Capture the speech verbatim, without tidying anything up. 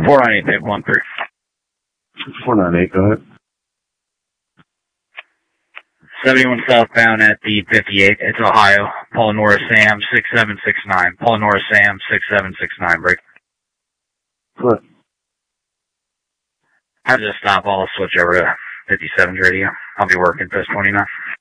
four nine eight, Pip one three. four nine eight, go ahead. seventy-one southbound at the fifty-eight. It's Ohio. Polynora Sam six seven six nine. Polynora Sam six seven six nine. Break. What? After this stop, I'll switch over to fifty-seven's radio. I'll be working post twenty-nine.